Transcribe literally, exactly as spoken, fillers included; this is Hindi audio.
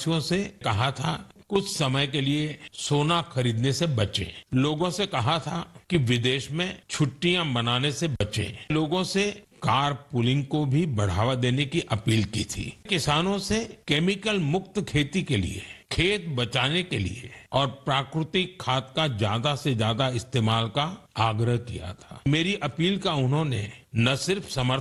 देशवासियों से कहा था कुछ समय के लिए सोना खरीदने से बचें। लोगों से कहा था कि विदेश में छुट्टियां मनाने से बचें। लोगों से कार पुलिंग को भी बढ़ावा देने की अपील की थी। किसानों से केमिकल मुक्त खेती के लिए, खेत बचाने के लिए और प्राकृतिक खाद का ज्यादा से ज्यादा इस्तेमाल का आग्रह किया था। मेरी अपील का उन्होंने न सिर्फ समर्थन